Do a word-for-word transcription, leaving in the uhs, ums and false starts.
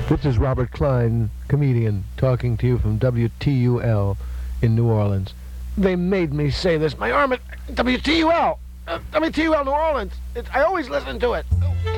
This is Robert Klein, comedian, talking to you from W T U L in New Orleans. They made me say this. My arm at W T U L. Uh, W T U L New Orleans. It's, I always listen to it.